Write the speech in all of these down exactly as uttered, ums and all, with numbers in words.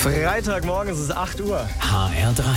Freitagmorgen, es ist acht Uhr. H R drei.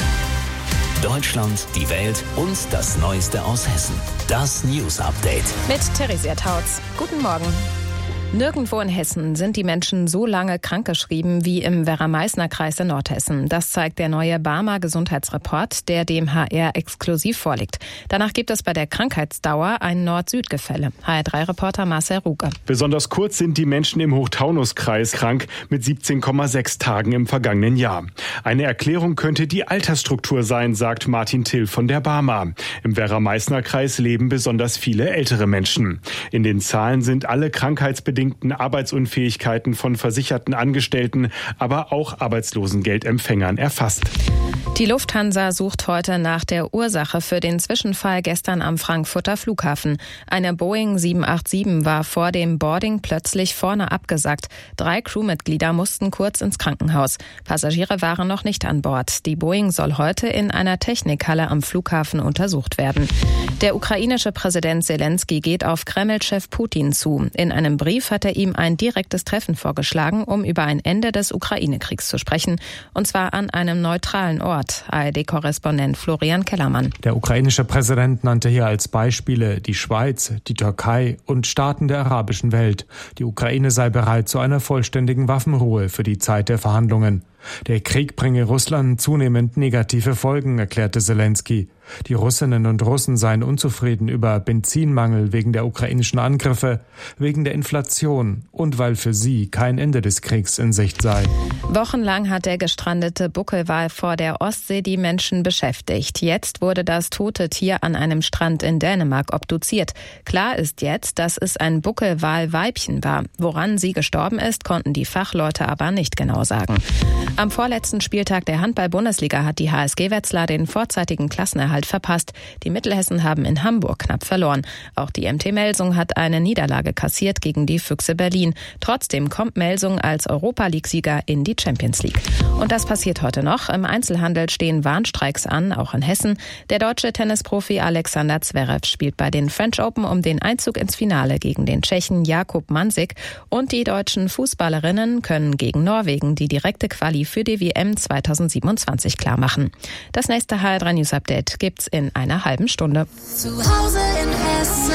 Deutschland, die Welt und das Neueste aus Hessen. Das News Update. Mit Theresia Tautz. Guten Morgen. Nirgendwo in Hessen sind die Menschen so lange krankgeschrieben wie im Werra-Meißner-Kreis in Nordhessen. Das zeigt der neue Barmer-Gesundheitsreport, der dem H R exklusiv vorliegt. Danach gibt es bei der Krankheitsdauer ein Nord-Süd-Gefälle. H R drei Reporter Marcel Ruge. Besonders kurz sind die Menschen im Hochtaunuskreis krank mit siebzehn Komma sechs Tagen im vergangenen Jahr. Eine Erklärung könnte die Altersstruktur sein, sagt Martin Till von der Barmer. Im Werra-Meißner-Kreis leben besonders viele ältere Menschen. In den Zahlen sind alle krankheitsbedingten Arbeitsunfähigkeiten von versicherten Angestellten, aber auch Arbeitslosengeldempfängern erfasst. Die Lufthansa sucht heute nach der Ursache für den Zwischenfall gestern am Frankfurter Flughafen. Eine Boeing sieben acht sieben war vor dem Boarding plötzlich vorne abgesackt. Drei Crewmitglieder mussten kurz ins Krankenhaus. Passagiere waren noch nicht an Bord. Die Boeing soll heute in einer Technikhalle am Flughafen untersucht werden. Der ukrainische Präsident Zelensky geht auf Kreml-Chef Putin zu. In einem Brief hat er ihm ein direktes Treffen vorgeschlagen, um über ein Ende des Ukraine-Kriegs zu sprechen. Und zwar an einem neutralen Ort. A R D-Korrespondent Florian Kellermann. Der ukrainische Präsident nannte hier als Beispiele die Schweiz, die Türkei und Staaten der arabischen Welt. Die Ukraine sei bereit zu einer vollständigen Waffenruhe für die Zeit der Verhandlungen. Der Krieg bringe Russland zunehmend negative Folgen, erklärte Zelensky. Die Russinnen und Russen seien unzufrieden über Benzinmangel wegen der ukrainischen Angriffe, wegen der Inflation und weil für sie kein Ende des Kriegs in Sicht sei. Wochenlang hat der gestrandete Buckelwal vor der Ostsee die Menschen beschäftigt. Jetzt wurde das tote Tier an einem Strand in Dänemark obduziert. Klar ist jetzt, dass es ein Buckelwal-Weibchen war. Woran sie gestorben ist, konnten die Fachleute aber nicht genau sagen. Am vorletzten Spieltag der Handball-Bundesliga hat die H S G Wetzlar den vorzeitigen Klassenerhalt verpasst. Die Mittelhessen haben in Hamburg knapp verloren. Auch die M T Melsung hat eine Niederlage kassiert gegen die Füchse Berlin. Trotzdem kommt Melsung als Europa-League-Sieger in die Champions League. Und das passiert heute noch. Im Einzelhandel stehen Warnstreiks an, auch in Hessen. Der deutsche Tennisprofi Alexander Zverev spielt bei den French Open um den Einzug ins Finale gegen den Tschechen Jakub Mansik. Und die deutschen Fußballerinnen können gegen Norwegen die direkte Quali für die W M zweitausendsiebenundzwanzig klarmachen. Das nächste H R drei News Update gibt's in einer halben Stunde. Zu Hause in Hessen.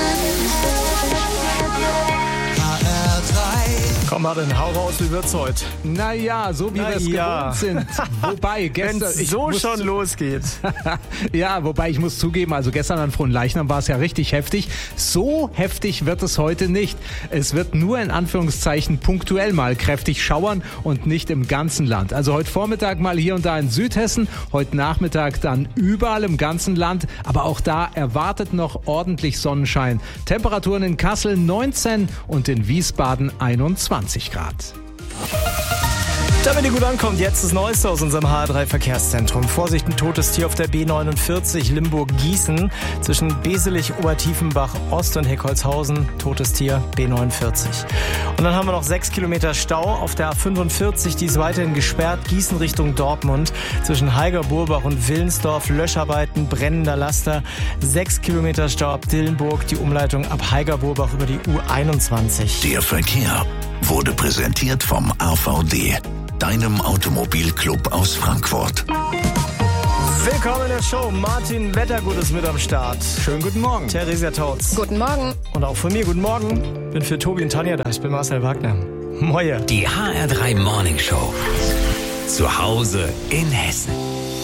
H R drei. Komm Martin, hau raus, wie wird's heute? Naja, so wie Na wir es ja. gewohnt sind. Wobei, gestern... Wenn's ich so muss schon zu- losgeht. Ja, wobei ich muss zugeben, also gestern an Fronleichnam war es ja richtig heftig. So heftig wird es heute nicht. Es wird nur in Anführungszeichen punktuell mal kräftig schauern und nicht im ganzen Land. Also heute Vormittag mal hier und da in Südhessen, heute Nachmittag dann überall im ganzen Land. Aber auch da erwartet noch ordentlich Sonnenschein. Temperaturen in Kassel neunzehn und in Wiesbaden einundzwanzig Grad. Damit ihr gut ankommt, jetzt das Neueste aus unserem H R drei Verkehrszentrum. Vorsicht, ein totes Tier auf der B neunundvierzig Limburg-Gießen zwischen Beselich, Obertiefenbach, Ost und Heckholzhausen. Totes Tier, B neunundvierzig. Und dann haben wir noch sechs Kilometer Stau auf der A fünfundvierzig, die ist weiterhin gesperrt. Gießen Richtung Dortmund zwischen Heiger-Burbach und Willensdorf. Löscharbeiten, brennender Laster. Sechs Kilometer Stau ab Dillenburg, die Umleitung ab Heiger-Burbach über die U einundzwanzig. Der Verkehr wurde präsentiert vom A V D, deinem Automobilclub aus Frankfurt. Willkommen in der Show. Martin Wettergut ist mit am Start. Schönen guten Morgen. Theresia Tautz. Guten Morgen. Und auch von mir guten Morgen. Bin für Tobi und Tanja da. Ich bin Marcel Wagner. Moje. Die H R drei Morning Show. Zu Hause in Hessen.